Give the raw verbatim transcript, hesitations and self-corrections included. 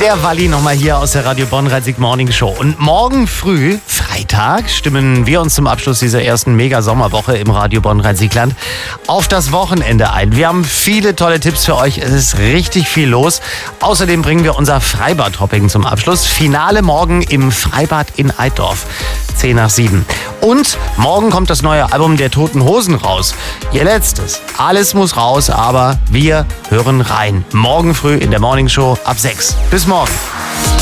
Der Walli nochmal hier aus der Radio Bonn-Rhein-Sieg Morning Show. Und morgen früh, Freitag, stimmen wir uns zum Abschluss dieser ersten Mega-Sommerwoche im Radio Bonn-Rhein-Sieg-Land auf das Wochenende ein. Wir haben viele tolle Tipps für euch. Es ist richtig viel los. Außerdem bringen wir unser Freibad-Hopping zum Abschluss. Finale morgen im Freibad in Eitorf. zehn nach sieben. Und morgen kommt das neue Album der Toten Hosen raus. Ihr letztes. Alles muss raus, aber wir hören rein. Morgen früh in der Morning Show ab sechs. Bis morgen.